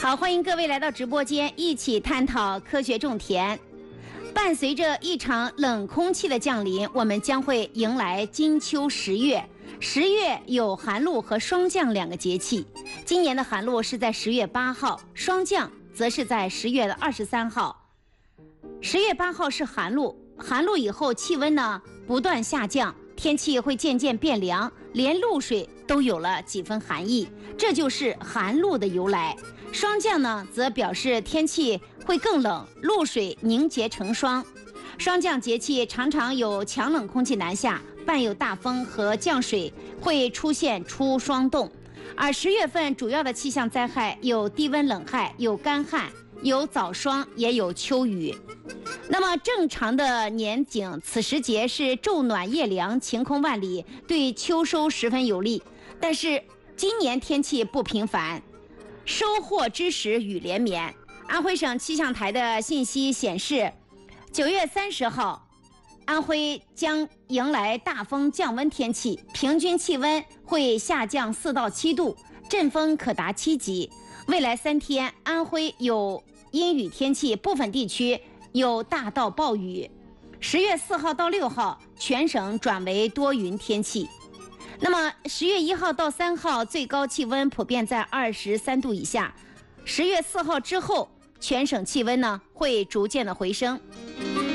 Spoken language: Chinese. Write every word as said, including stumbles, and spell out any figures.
好，欢迎各位来到直播间，一起探讨科学种田。伴随着一场冷空气的降临，我们将会迎来金秋十月。十月有寒露和霜降两个节气，今年的寒露是在十月八号，霜降则是在十月的二十三号。十月八号是寒露，寒露以后气温呢不断下降，天气会渐渐变凉，连露水都有了几分寒意，这就是寒露的由来。霜降呢，则表示天气会更冷，露水凝结成霜。霜降节气常常有强冷空气南下，伴有大风和降水，会出现出霜冻。而十月份主要的气象灾害有低温冷害，有干旱，有早霜，也有秋雨。那么正常的年景，此时节是昼暖夜凉，晴空万里，对秋收十分有利。但是今年天气不平凡，收获之时雨连绵。安徽省气象台的信息显示，九月三十号，安徽将迎来大风降温天气，平均气温会下降四到七度，阵风可达七级。未来三天，安徽有阴雨天气，部分地区有大到暴雨。十月四号到六号，全省转为多云天气。那么十月一号到三号，最高气温普遍在二十三度以下。十月四号之后，全省气温呢会逐渐的回升。